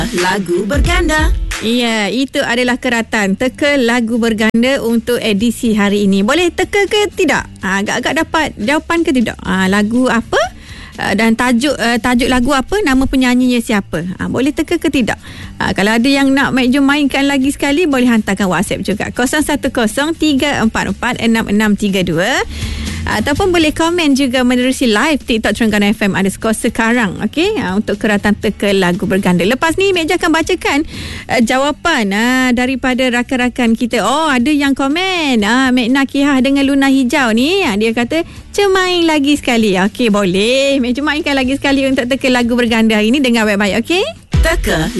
Lagu berganda. Ya, itu adalah keratan teka lagu berganda untuk edisi hari ini. Boleh teka ke tidak? Agak-agak dapat jawapan ke tidak? Lagu apa? Dan tajuk lagu apa, nama penyanyinya siapa. Boleh teka ke tidak? Kalau ada yang nak jom mainkan lagi sekali, boleh hantarkan WhatsApp juga 0103446632 ataupun boleh komen juga menerusi live TikTok Terengganu FM _sekarang. Okey, untuk keratan teka lagu berganda. Lepas ni Mek akan bacakan jawapan daripada rakan-rakan kita. Oh, ada yang komen Mek Nakihah dengan Luna Hijau ni, dia kata cemain lagi sekali. Okey, boleh Mek mainkan lagi sekali untuk teka lagu berganda hari ni. Dengar baik-baik. Okey, Teka